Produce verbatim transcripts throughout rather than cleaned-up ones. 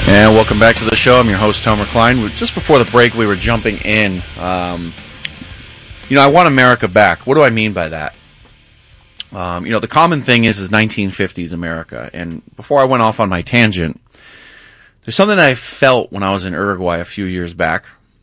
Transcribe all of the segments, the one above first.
And welcome back to the show. I'm your host, Tomer Klein. Just before the break, we were jumping in. Um, you know, I want America back. What do I mean by that? Um, you know, the common thing is is nineteen fifties America. And before I went off on my tangent, there's something I felt when I was in Uruguay a few years back.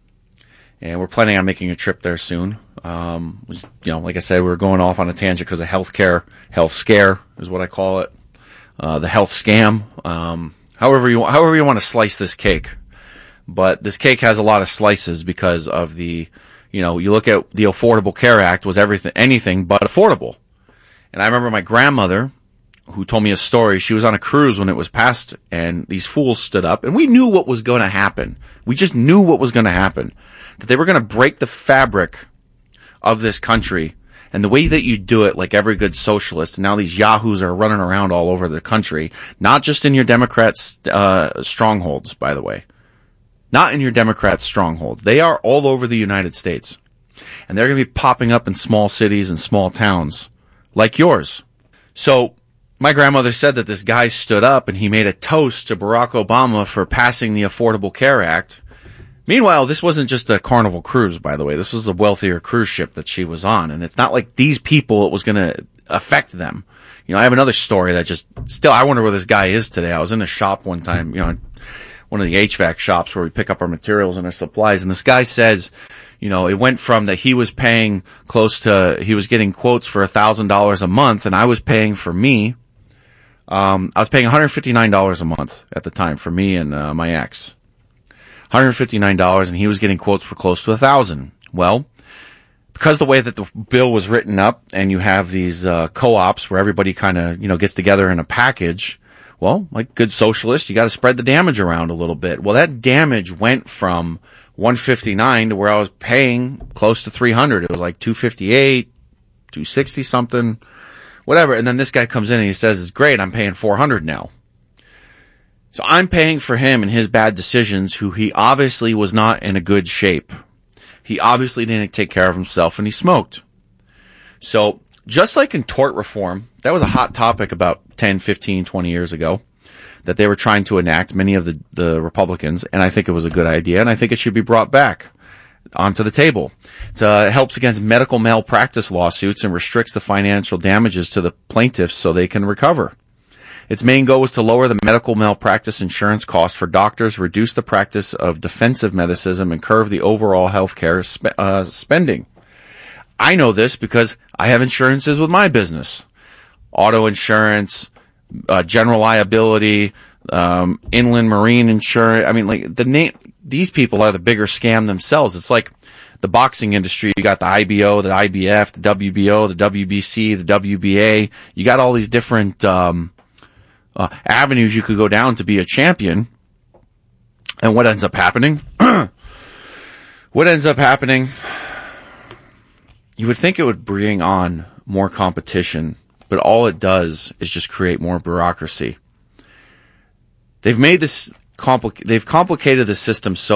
And we're planning on making a trip there soon. Um, was, you know, like I said, we were going off on a tangent because of healthcare, health scare is what I call it. Uh, the health scam. Um, However you however you want to slice this cake, but this cake has a lot of slices because of the, you know, you look at the Affordable Care Act was everything anything but affordable. And I remember my grandmother, who told me a story. She was on a cruise when it was passed, and these fools stood up, and we knew what was going to happen. We just knew what was going to happen, that they were going to break the fabric of this country. And the way that you do it, like every good socialist, and now these yahoos are running around all over the country, not just in your Democrats' uh, strongholds, by the way. Not in your Democrats' strongholds. They are all over the United States. And they're going to be popping up in small cities and small towns, like yours. So, my grandmother said that this guy stood up and he made a toast to Barack Obama for passing the Affordable Care Act. Meanwhile, this wasn't just a Carnival cruise, by the way. This was a wealthier cruise ship that she was on. And it's not like these people, it was going to affect them. You know, I have another story that just, still, I wonder where this guy is today. I was in a shop one time, you know, one of the H V A C shops where we pick up our materials and our supplies. And this guy says, you know, it went from that he was paying close to, he was getting quotes for one thousand dollars a month, and I was paying for me, um, I was paying one hundred fifty-nine dollars a month at the time for me and uh, my ex. one hundred fifty-nine dollars, and he was getting quotes for close to a thousand. Well, because the way that the bill was written up, and you have these uh, co-ops where everybody kind of, you know, gets together in a package, well, like good socialists, you got to spread the damage around a little bit. Well, that damage went from one hundred fifty-nine to where I was paying close to three hundred. It was like two hundred fifty-eight, two hundred sixty something, whatever. And then this guy comes in and he says, "It's great, I'm paying four hundred now." So I'm paying for him and his bad decisions, who he obviously was not in a good shape. He obviously didn't take care of himself, and he smoked. So just like in tort reform, that was a hot topic about ten, fifteen, twenty years ago that they were trying to enact, many of the, the Republicans, and I think it was a good idea, and I think it should be brought back onto the table. It uh, helps against medical malpractice lawsuits and restricts the financial damages to the plaintiffs so they can recover. Its main goal was to lower the medical malpractice insurance costs for doctors, reduce the practice of defensive medicine, and curb the overall healthcare sp- uh, spending. I know this because I have insurances with my business. Auto insurance, uh, general liability, um, inland marine insurance. I mean, like, the name, these people are the bigger scam themselves. It's like the boxing industry. You got the I B O, the I B F, the W B O, the W B C, the W B A. You got all these different, um, Uh, avenues you could go down to be a champion. And what ends up happening? what ends up happening? You would think it would bring on more competition, but all it does is just create more bureaucracy. They've made this compli- they've complicated the system so